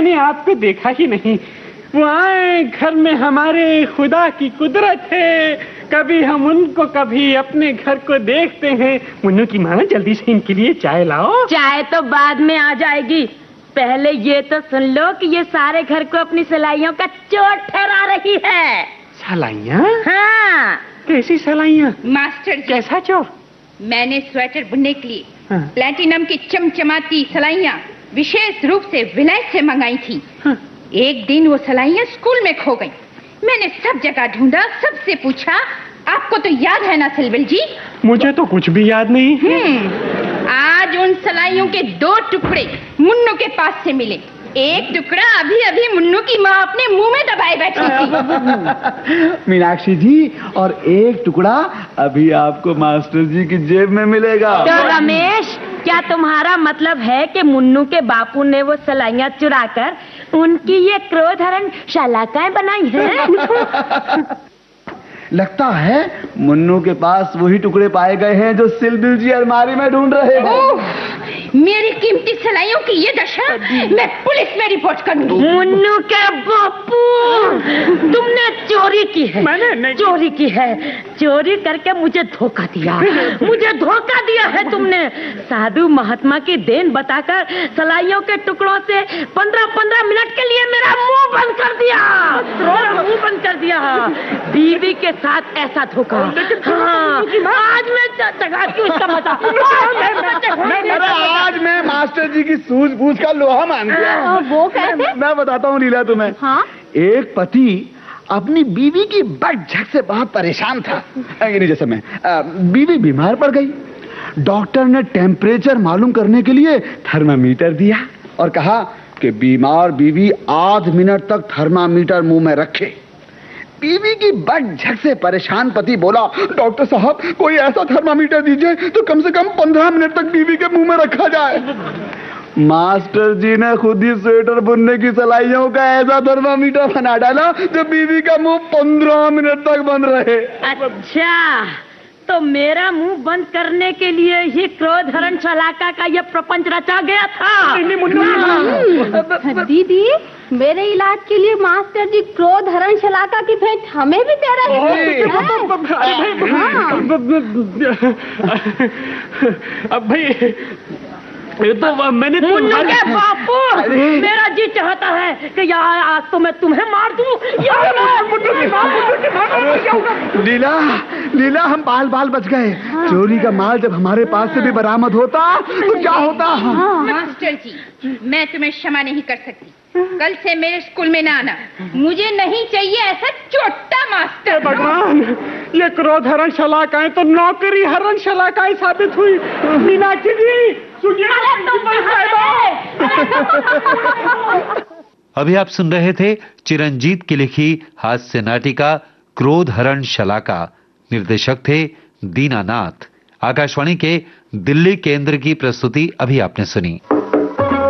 अपने आप को देखा ही नहीं। वहाँ घर में हमारे खुदा की कुदरत है, कभी हम उनको कभी अपने घर को देखते हैं। मुन्नू की माँ, जल्दी से इनके लिए चाय लाओ। चाय तो बाद में आ जाएगी, पहले ये तो सुन लो कि ये सारे घर को अपनी सिलाइयों का चोर ठहरा रही है। सलाइयाँ? हाँ। कैसी सलाइयाँ? मास्टर जी, कैसा चोर? मैंने स्वेटर बुनने के लिए प्लैटिनम की चमचमाती सलाइयाँ विशेष रूप से विलायत से मंगाई थी। एक दिन वो सलाइयाँ स्कूल में खो गई। मैंने सब जगह ढूंढा, सबसे पूछा। आपको तो याद है ना सिलविल जी? मुझे तो कुछ भी याद नहीं। आज उन सलाइयों के 2 टुकड़े मुन्नू के पास से मिले। एक टुकड़ा अभी अभी मुन्नू की माँ अपने मुंह में दबाए बैठी थी। मीनाक्षी जी, और एक टुकड़ा अभी आपको मास्टर जी की जेब में मिलेगा। तो रमेश, क्या तुम्हारा मतलब है कि मुन्नू के बापू ने वो सलाइयाँ चुराकर उनकी ये क्रोधहरण शलाकाएं बनाई हैं? लगता है मुन्नू के पास वही टुकड़े पाए गए हैं जो सिलबिल जी अलमारी में ढूंढ रहे हैं। मेरी कीमती सलाइयों की ये दशा, मैं पुलिस में रिपोर्ट करूंगी। मुन्नू के बापू, तुमने चोरी की है। मैंने नहीं। चोरी की है, चोरी करके मुझे धोखा दिया। मुझे धोखा दिया है तुमने। साधु महात्मा की देन बताकर सलाइयों के टुकड़ों से 15-15 मिनट के लिए मेरा मुंह बंद कर दिया। मुंह बंद कर दिया। बीवी के साथ ऐसा धोखा। हाँ, आज मैं चगाती हूँ इसका मजा। आज मैं मास्टर जी की सूझबूझ का लोहा मान गया। वो कैसे? मैं बताता हूँ लीला तुम्हें। हाँ? एक पति अपनी बीवी की बकझक से बहुत परेशान था। जैसे मैं बीवी बीमार पड़ गई। डॉक्टर ने टेम्परेचर मालूम करने के लिए थर्मामीटर दिया और कहा कि बीमार बीवी आध मिनट तक थर्मामीटर मुंह में रखे। बीवी की बकझक से परेशान पति बोला, डॉक्टर साहब कोई ऐसा थर्मामीटर दीजिए तो कम से कम 15 मिनट तक बीवी के मुंह में रखा जाए। मास्टर जी ने खुद ही स्वेटर बुनने की सलाइयों का ऐसा थर्मामीटर बना डाला जो बीवी का मुंह 15 मिनट तक बंद रहे। अच्छा, तो मेरा मुंह बंद करने के लिए ही क्रोधहरण शलाका का ये प्रपंच रचा गया था। दीदी, मेरे इलाज के लिए मास्टर जी क्रोधहरण शलाका की भेंट हमें भी दे रहे हैं। अब भाई तो मैंने मुन्नू के बापू, मेरा जी चाहता है कि यहाँ आज तो मैं तुम्हें मार दूं। लीला, लीला, हम बाल बाल बच गए। चोरी का माल जब हमारे पास से भी बरामद होता तो क्या होता? मास्टर जी, मैं तुम्हें क्षमा नहीं कर सकती। कल से मेरे स्कूल में ना आना। मुझे नहीं चाहिए ऐसा चोटा मास्टर। भगवान, ये क्रोधहरण शलाकाएं तो नौकरी हरण शलाकाएं साबित हुई। मीनाक्षी जी, सुनिए। अभी आप सुन रहे थे चिरंजीत की लिखी हास्य नाटिका क्रोधहरण शलाका। निर्देशक थे दीनानाथ। आकाशवाणी के दिल्ली केंद्र की प्रस्तुति अभी आपने सुनी।